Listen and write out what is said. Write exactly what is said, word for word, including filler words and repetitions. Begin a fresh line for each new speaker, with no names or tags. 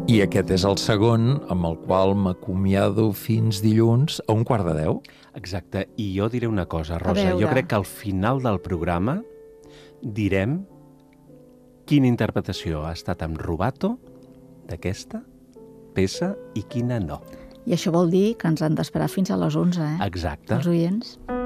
I aquest és el segon, amb el qual m'acomiado fins dilluns a un quart de deu.
Exacte, i jo diré una cosa, Rosa.
veure.
Jo crec que al final del programa direm quina interpretació ha estat amb Rubato d'aquesta peça i quina no.
I això vol dir que ens han d'esperar fins a les onze, eh?
Exacte.
Els oients.